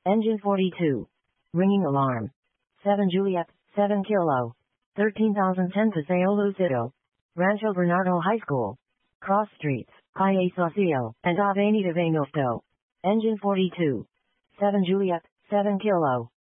Engine 42. Ringing alarm. 7 Juliet, 7 Kilo. 13,010 Paseo Lucido. Rancho Bernardo High School. Cross Streets, Calle Saucio, and Avenida Venusto. Engine 42. 7 Juliet, 7 Kilo.